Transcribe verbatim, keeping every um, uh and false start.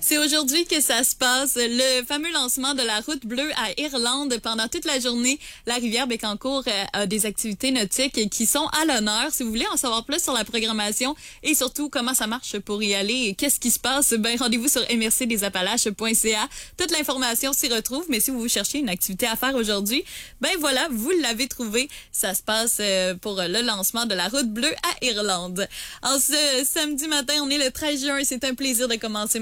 C'est aujourd'hui que ça se passe, le fameux lancement de la route bleue à Irlande. Pendant toute la journée, la rivière Bécancour a des activités nautiques qui sont à l'honneur. Si vous voulez en savoir plus sur la programmation et surtout comment ça marche pour y aller et qu'est-ce qui se passe, ben rendez-vous sur m r c des appalaches point c a. Toute l'information s'y retrouve, mais si vous cherchez une activité à faire aujourd'hui, ben voilà, vous l'avez trouvé. Ça se passe pour le lancement de la route bleue à Irlande. En ce samedi matin, on est le treize juin, c'est un plaisir de commencer